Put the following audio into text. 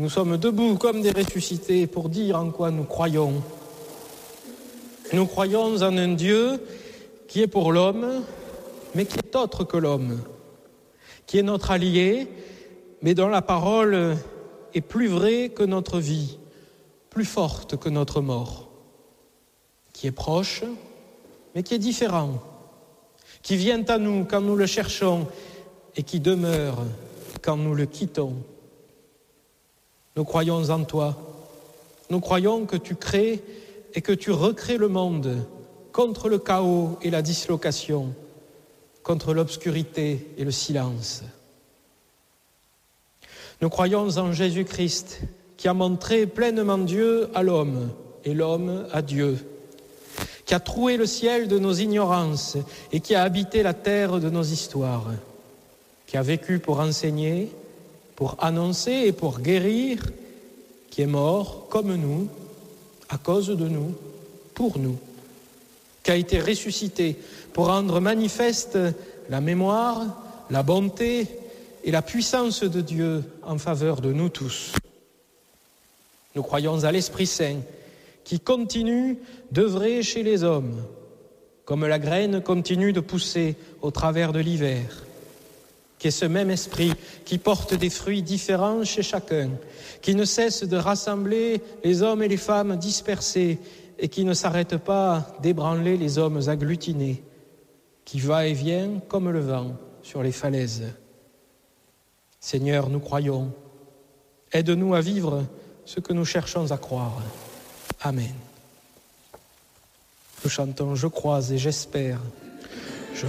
nous sommes debout comme des ressuscités pour dire en quoi nous croyons. Nous croyons en un Dieu qui est pour l'homme, mais qui est autre que l'homme, qui est notre allié, mais dont la parole est plus vraie que notre vie, plus forte que notre mort, qui est proche, mais qui est différent, qui vient à nous quand nous le cherchons et qui demeure quand nous le quittons. Nous croyons en toi. Nous croyons que tu crées et que tu recrées le monde contre le chaos et la dislocation, contre l'obscurité et le silence. Nous croyons en Jésus-Christ qui a montré pleinement Dieu à l'homme et l'homme à Dieu, qui a troué le ciel de nos ignorances et qui a habité la terre de nos histoires, qui a vécu pour enseigner, pour annoncer et pour guérir, qui est mort comme nous, à cause de nous, pour nous, qui a été ressuscité pour rendre manifeste la mémoire, la bonté et la puissance de Dieu en faveur de nous tous. Nous croyons à l'Esprit Saint qui continue d'œuvrer chez les hommes, comme la graine continue de pousser au travers de l'hiver, qui est ce même esprit qui porte des fruits différents chez chacun, qui ne cesse de rassembler les hommes et les femmes dispersés et qui ne s'arrête pas d'ébranler les hommes agglutinés, qui va et vient comme le vent sur les falaises. Seigneur, nous croyons. Aide-nous à vivre ce que nous cherchons à croire. Amen. Nous chantons « Je crois et j'espère ».